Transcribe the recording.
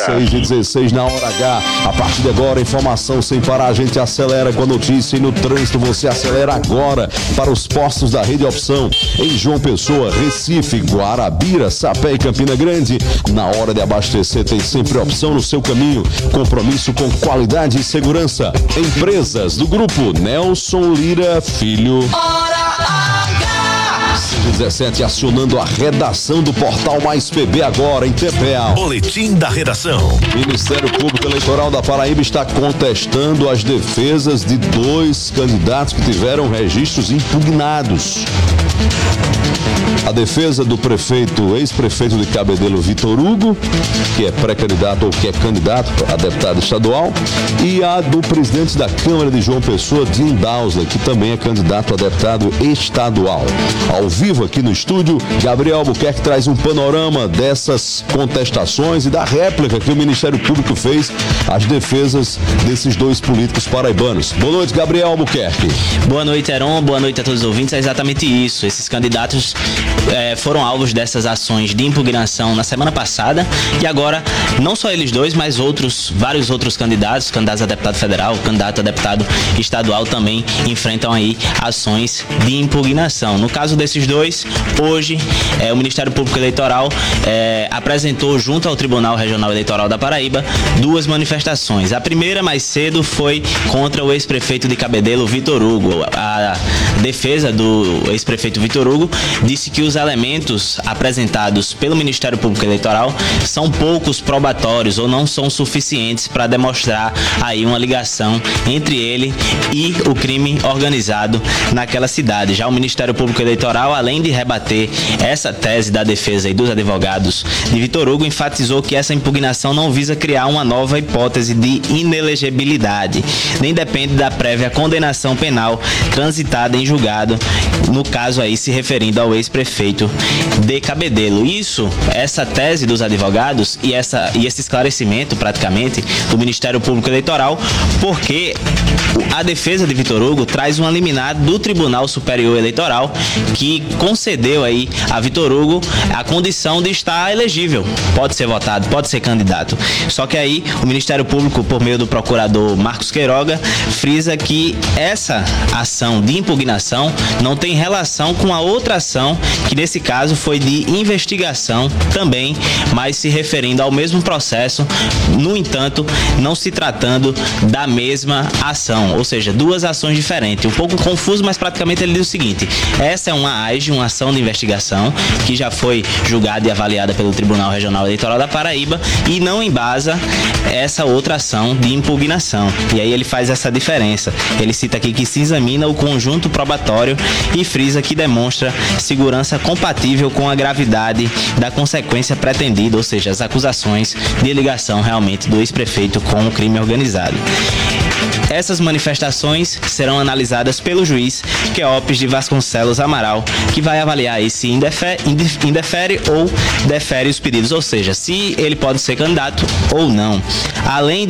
6h16 na hora H. A partir de agora, informação sem parar. A gente acelera com a notícia e no trânsito você acelera agora para os postos da Rede Opção em João Pessoa, Recife, Guarabira, Sapé e Campina Grande. Na hora de abastecer tem sempre opção no seu caminho. Compromisso com qualidade e segurança. Empresas do grupo Nelson Lira Filho. 17 acionando a redação do Portal Mais PB agora em tempo real. Boletim da redação. Ministério Público Eleitoral da Paraíba está contestando as defesas de 2 candidatos que tiveram registros impugnados. A defesa do ex-prefeito de Cabedelo, Vitor Hugo, que é pré-candidato ou que é candidato a deputado estadual, e a do presidente da Câmara de João Pessoa, Jim Dowsley, que também é candidato a deputado estadual. Ao vivo aqui no estúdio, Gabriel Albuquerque traz um panorama dessas contestações e da réplica que o Ministério Público fez às defesas desses 2 políticos paraibanos. Boa noite, Gabriel Albuquerque. Boa noite, Heron. Boa noite a todos os ouvintes. É exatamente isso. Esses candidatos foram alvos dessas ações de impugnação na semana passada e agora, não só eles 2, mas vários outros candidatos a deputado federal, candidato a deputado estadual também enfrentam aí ações de impugnação. No caso desses 2, hoje o Ministério Público Eleitoral apresentou junto ao Tribunal Regional Eleitoral da Paraíba 2 manifestações. A primeira, mais cedo, foi contra o ex-prefeito de Cabedelo, Vitor Hugo. A defesa do ex-prefeito Vitor Hugo disse que os elementos apresentados pelo Ministério Público Eleitoral são poucos probatórios ou não são suficientes para demonstrar aí uma ligação entre ele e o crime organizado naquela cidade. Já o Ministério Público Eleitoral, além de rebater essa tese da defesa e dos advogados de Vitor Hugo, enfatizou que essa impugnação não visa criar uma nova hipótese de inelegibilidade, nem depende da prévia condenação penal transitada em julgado, no caso aí se referindo ao ex-prefeito de Cabedelo. Essa tese dos advogados e esse esclarecimento praticamente do Ministério Público Eleitoral, porque a defesa de Vitor Hugo traz uma liminar do Tribunal Superior Eleitoral que concedeu aí a Vitor Hugo a condição de estar elegível, pode ser votado, pode ser candidato. Só que aí o Ministério Público, por meio do procurador Marcos Queiroga, frisa que essa ação de impugnação não tem relação com a outra ação, que nesse caso foi de investigação também, mas se referindo ao mesmo processo, no entanto, não se tratando da mesma ação, ou seja, 2 ações diferentes. Um pouco confuso, mas praticamente ele diz o seguinte: essa é uma AIGE, uma ação de investigação, que já foi julgada e avaliada pelo Tribunal Regional Eleitoral da Paraíba e não embasa essa outra ação de impugnação. E aí ele faz essa diferença. Ele cita aqui que se examina o conjunto probatório e frisa que demonstra segurança compatível com a gravidade da consequência pretendida, ou seja, as acusações de ligação realmente do ex-prefeito com o crime organizado. Essas manifestações serão analisadas pelo juiz Queopes de Vasconcelos Amaral, que vai avaliar aí se indefere ou defere os pedidos, ou seja, se ele pode ser candidato ou não. Além